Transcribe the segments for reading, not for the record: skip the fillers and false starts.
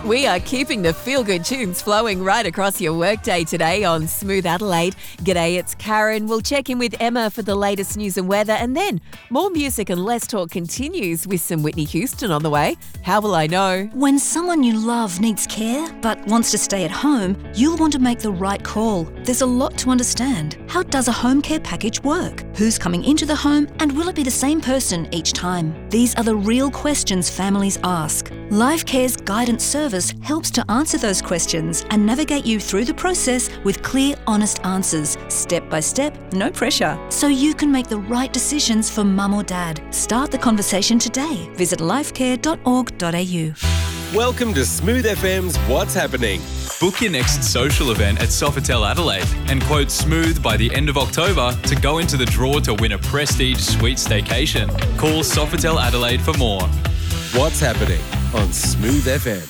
We are keeping the feel-good tunes flowing right across your workday today on Smooth Adelaide. G'day, it's Karen. We'll check in with Emma for the latest news and weather, and then more music and less talk continues with some Whitney Houston on the way. How will I know? When someone you love needs care but wants to stay at home, you'll want to make the right call. There's a lot to understand. How does a home care package work? Who's coming into the home, and will it be the same person each time? These are the real questions families ask. LifeCare's guidance service helps to answer those questions and navigate you through the process with clear, honest answers, step by step, no pressure, so you can make the right decisions for mum or dad. Start the conversation today. Visit lifecare.org.au. Welcome to Smooth FM's What's Happening. Book your next social event at Sofitel Adelaide and quote Smooth by the end of October to go into the draw to win a prestige suite staycation. Call Sofitel Adelaide for more. What's Happening on Smooth FM.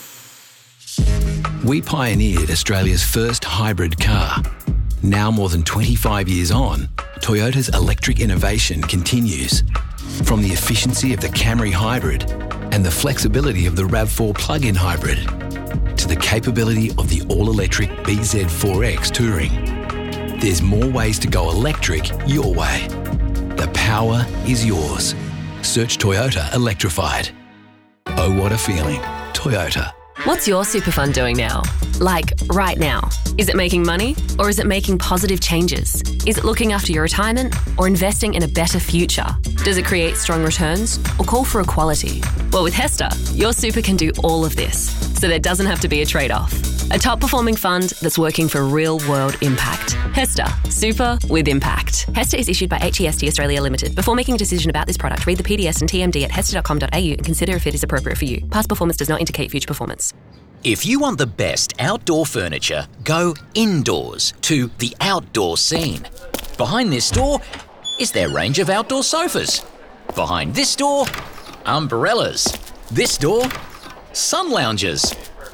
We pioneered Australia's first hybrid car. Now more than 25 years on, Toyota's electric innovation continues. From the efficiency of the Camry Hybrid and the flexibility of the RAV4 plug-in hybrid to the capability of the all-electric BZ4X Touring. There's more ways to go electric your way. The power is yours. Search Toyota Electrified. Oh, what a feeling. Toyota. What's your super fund doing now? Like, right now? Is it making money or is it making positive changes? Is it looking after your retirement or investing in a better future? Does it create strong returns or call for equality? Well, with HESTA, your super can do all of this, so there doesn't have to be a trade-off. A top-performing fund that's working for real-world impact. HESTA, super with impact. HESTA is issued by HEST Australia Limited. Before making a decision about this product, read the PDS and TMD at hesta.com.au and consider if it is appropriate for you. Past performance does not indicate future performance. If you want the best outdoor furniture, go indoors to The Outdoor Scene. Behind this door is their range of outdoor sofas. Behind this door, umbrellas. This door, sun loungers.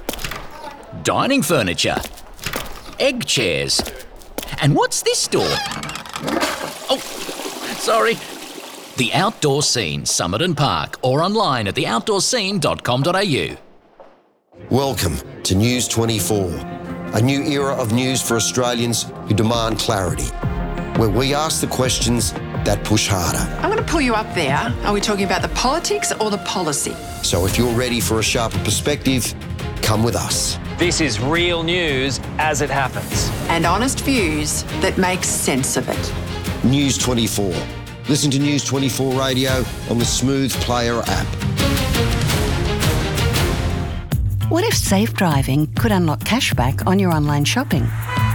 Dining furniture. Egg chairs. And what's this door? Oh, sorry. The Outdoor Scene, Summit and Park, or online at theoutdoorscene.com.au. Welcome to News 24, a new era of news for Australians who demand clarity, where we ask the questions that push harder. I'm going to pull you up there. Are we talking about the politics or the policy? So if you're ready for a sharper perspective, come with us. This is real news as it happens. And honest views that make sense of it. News 24. Listen to News 24 Radio on the Smooth Player app. What if safe driving could unlock cashback on your online shopping?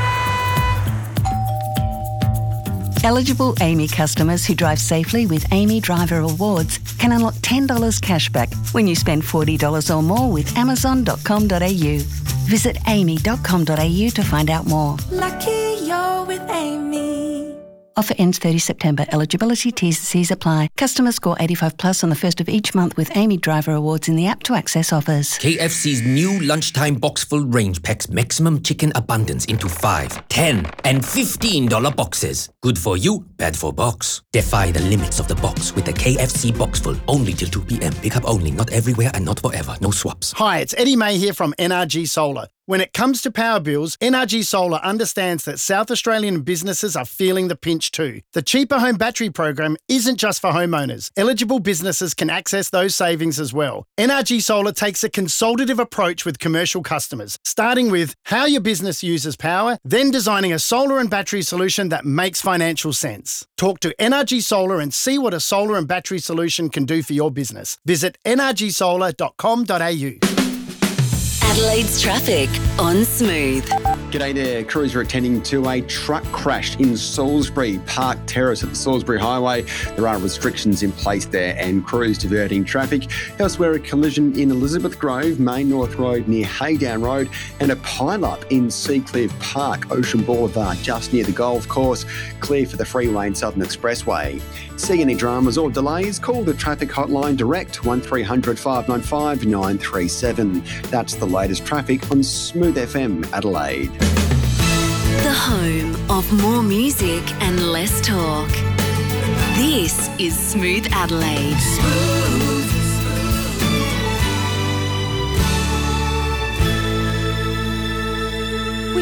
Eligible AAMI customers who drive safely with AAMI Driver Rewards can unlock $10 cashback when you spend $40 or more with Amazon.com.au. Visit aami.com.au to find out more. Lucky you're with AAMI. Offer ends 30 September. Eligibility, T's and C's apply. Customers score 85 plus on the first of each month with AAMI Driver Awards in the app to access offers. KFC's new lunchtime box full range packs maximum chicken abundance into 5, 10 and $15 boxes. Good for you, bad for box. Defy the limits of the box with the KFC box full. Only till 2 p.m. Pick up only, not everywhere and not forever. No swaps. Hi, it's Eddie May here from NRG Solar. When it comes to power bills, NRG Solar understands that South Australian businesses are feeling the pinch too. The Cheaper Home Battery program isn't just for homeowners. Eligible businesses can access those savings as well. NRG Solar takes a consultative approach with commercial customers, starting with how your business uses power, then designing a solar and battery solution that makes financial sense. Talk to NRG Solar and see what a solar and battery solution can do for your business. Visit nrgsolar.com.au. Adelaide's traffic on Smooth. G'day there. Crews are attending to a truck crash in Salisbury Park Terrace at the Salisbury Highway. There are restrictions in place there and crews diverting traffic. Elsewhere, a collision in Elizabeth Grove, Main North Road near Haydown Road, and a pile-up in Seacliff Park, Ocean Boulevard, just near the golf course. Clear for the freeway and Southern Expressway. See any dramas or delays? Call the traffic hotline direct 1300 595 937. That's the latest traffic on Smooth FM Adelaide. The home of more music and less talk. This is Smooth Adelaide.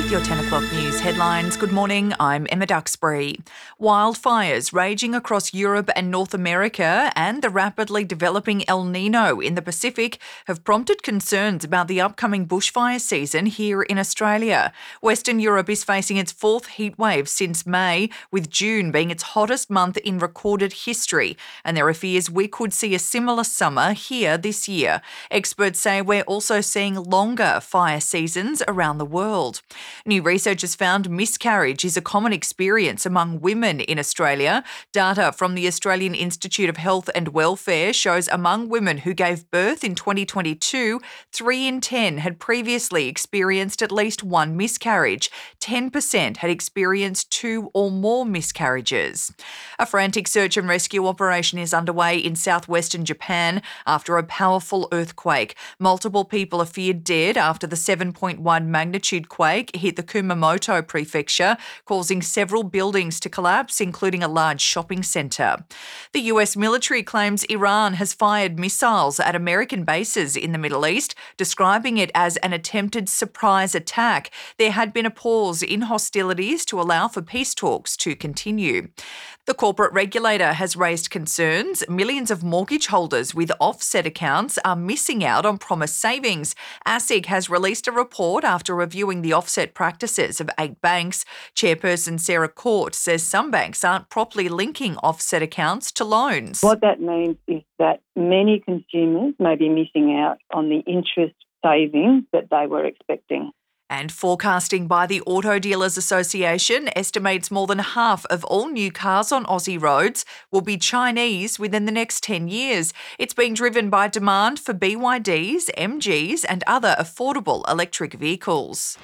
with your 10 o'clock news headlines. Good morning, I'm Emma Duxbury. Wildfires raging across Europe and North America and the rapidly developing El Nino in the Pacific have prompted concerns about the upcoming bushfire season here in Australia. Western Europe is facing its fourth heatwave since May, with June being its hottest month in recorded history, and there are fears we could see a similar summer here this year. Experts say we're also seeing longer fire seasons around the world. New research has found miscarriage is a common experience among women in Australia. Data from the Australian Institute of Health and Welfare shows among women who gave birth in 2022, 3 in 10 had previously experienced at least one miscarriage. 10% had experienced 2 or more miscarriages. A frantic search and rescue operation is underway in southwestern Japan after a powerful earthquake. Multiple people are feared dead after the 7.1 magnitude quake hit the Kumamoto prefecture, causing several buildings to collapse, including a large shopping centre. The US military claims Iran has fired missiles at American bases in the Middle East, describing it as an attempted surprise attack. There had been a pause in hostilities to allow for peace talks to continue. The corporate regulator has raised concerns millions of mortgage holders with offset accounts are missing out on promised savings. ASIC has released a report after reviewing the offset practices of 8 banks. Chairperson Sarah Court says some banks aren't properly linking offset accounts to loans. What that means is that many consumers may be missing out on the interest savings that they were expecting. And forecasting by the Auto Dealers Association estimates more than half of all new cars on Aussie roads will be Chinese within the next 10 years. It's being driven by demand for BYDs, MGs and other affordable electric vehicles.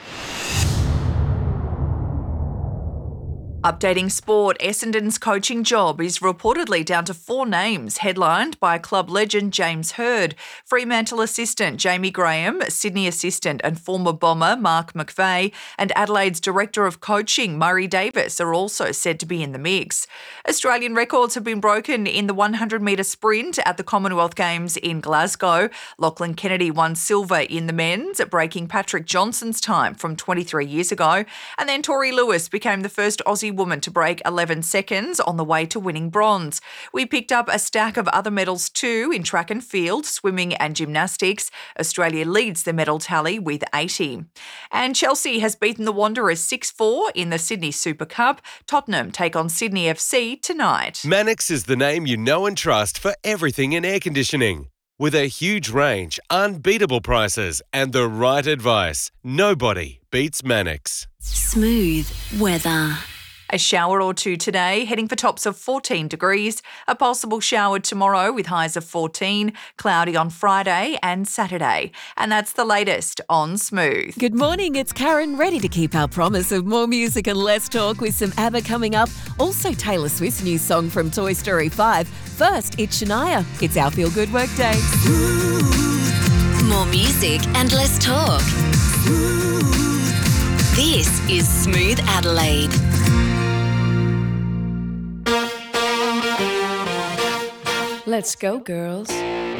Updating sport, Essendon's coaching job is reportedly down to 4 names, headlined by club legend James Hird, Fremantle assistant Jamie Graham, Sydney assistant and former Bomber Mark McVeigh, and Adelaide's director of coaching Murray Davis are also said to be in the mix. Australian records have been broken in the 100-metre sprint at the Commonwealth Games in Glasgow. Lachlan Kennedy won silver in the men's, breaking Patrick Johnson's time from 23 years ago. And then Tori Lewis became the first Aussie woman to break 11 seconds on the way to winning bronze. We picked up a stack of other medals too in track and field, swimming and gymnastics. Australia leads the medal tally with 80. And Chelsea has beaten the Wanderers 6-4 in the Sydney Super Cup. Tottenham take on Sydney FC tonight. Mannix is the name you know and trust for everything in air conditioning. With a huge range, unbeatable prices and the right advice, nobody beats Mannix. Smooth weather. A shower or two today, heading for tops of 14 degrees. A possible shower tomorrow with highs of 14. Cloudy on Friday and Saturday. And that's the latest on Smooth. Good morning, it's Karen, ready to keep our promise of more music and less talk with some ABBA coming up. Also Taylor Swift's new song from Toy Story 5. First, it's Shania. It's our Feel Good Workday. More music and less talk. This is Smooth Adelaide. Let's go, girls.